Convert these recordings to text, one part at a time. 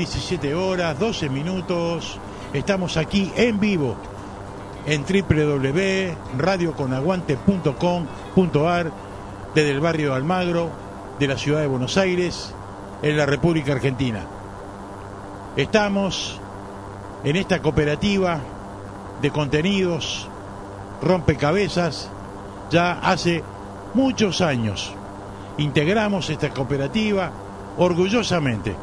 17 horas, 12 minutos. Estamos aquí en vivo en www.radioconaguante.com.ar desde el barrio de Almagro, de la ciudad de Buenos Aires, en la República Argentina. Estamos en esta cooperativa de contenidos rompecabezas ya hace muchos años. Integramos esta cooperativa orgullosamente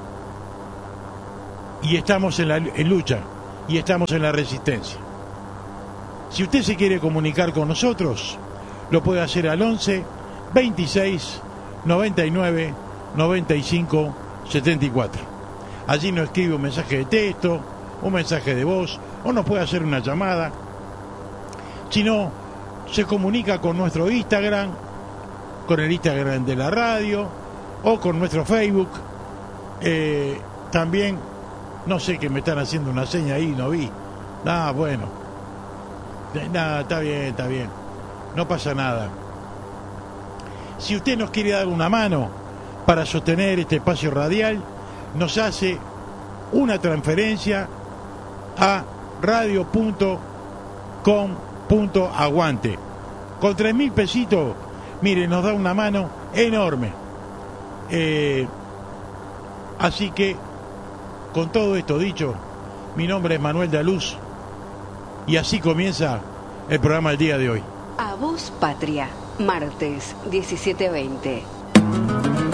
y estamos en lucha y estamos en la resistencia. Si usted se quiere comunicar con nosotros, lo puede hacer al 11 26 99 95 74. Allí nos escribe un mensaje de texto, un mensaje de voz, o nos puede hacer una llamada. Si no, se comunica con nuestro Instagram, con el Instagram de la radio, o con nuestro Facebook. También, no sé, que me están haciendo una seña ahí, no vi. Bueno. Nada, está bien. No pasa nada. Si usted nos quiere dar una mano para sostener este espacio radial, nos hace una transferencia a radio.com.aguante. Con 3.000 pesitos, mire, nos da una mano enorme. Así que, con todo esto dicho, mi nombre es Manuel Daluz y así comienza el programa del día de hoy. A Voz Patria, martes 17:20.